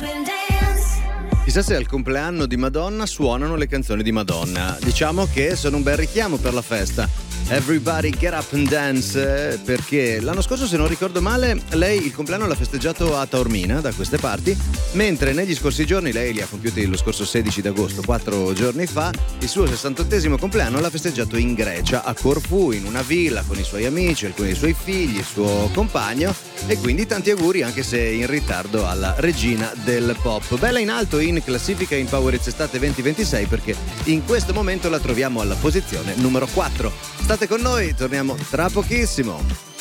Chissà se al compleanno di Madonna suonano le canzoni di Madonna. Diciamo che sono un bel richiamo per la festa. Everybody get up and dance, perché l'anno scorso, se non ricordo male, lei il compleanno l'ha festeggiato a Taormina, da queste parti, mentre negli scorsi giorni, lei li ha compiuti lo scorso 16 d'agosto, 4 giorni fa, il suo 68esimo compleanno l'ha festeggiato in Grecia, a Corfù, in una villa con i suoi amici, alcuni dei suoi figli, il suo compagno, e quindi tanti auguri, anche se in ritardo, alla regina del pop. Bella in alto in classifica in Power Hits Estate 2026, perché in questo momento la troviamo alla posizione numero 4. State con noi, torniamo tra pochissimo.